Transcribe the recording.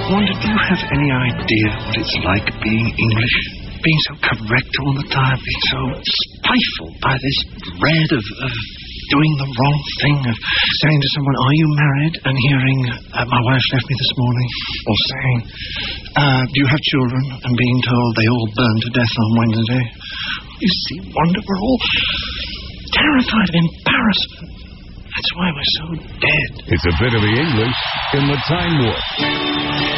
wonder, do you have any idea what it's like being English? Being so correct all the time, being so stifled by this dread of doing the wrong thing, of saying to someone, are you married? And hearing, my wife left me this morning. Or saying, do you have children? And being told they all burned to death on Wednesday. You see, Wanda, we're all terrified of embarrassment. That's why we're so dead. It's a bit of the English in the Time Warp.